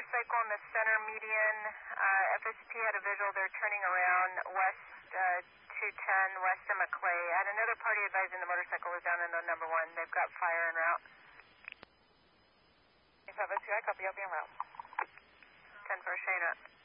motorcycle in the center median. FSP had a visual. They're turning around west 210 west of McClay. I had another party advising the motorcycle was down in the number 1. They've got fire en route. FSP, I copy. I'll be en route. 10 for Shane up.